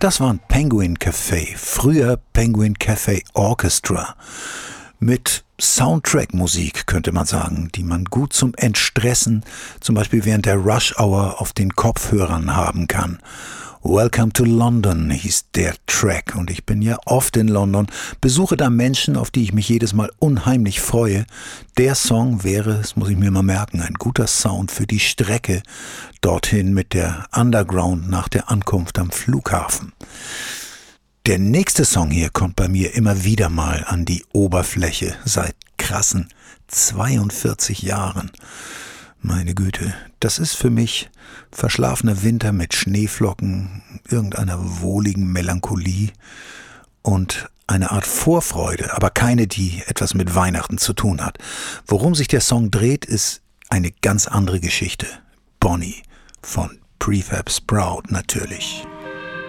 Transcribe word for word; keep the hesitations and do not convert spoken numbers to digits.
Das war ein Penguin Café, früher Penguin Café Orchestra, mit Soundtrack-Musik, könnte man sagen, die man gut zum Entstressen, zum Beispiel während der Rush Hour auf den Kopfhörern haben kann. Welcome to London hieß der Track und ich bin ja oft in London, besuche da Menschen, auf die ich mich jedes Mal unheimlich freue. Der Song wäre, das muss ich mir mal merken, ein guter Sound für die Strecke dorthin mit der Underground nach der Ankunft am Flughafen. Der nächste Song hier kommt bei mir immer wieder mal an die Oberfläche seit krassen zweiundvierzig Jahren. Meine Güte, das ist für mich verschlafener Winter mit Schneeflocken, irgendeiner wohligen Melancholie und eine Art Vorfreude, aber keine, die etwas mit Weihnachten zu tun hat. Worum sich der Song dreht, ist eine ganz andere Geschichte. Bonnie von Prefab Sprout natürlich.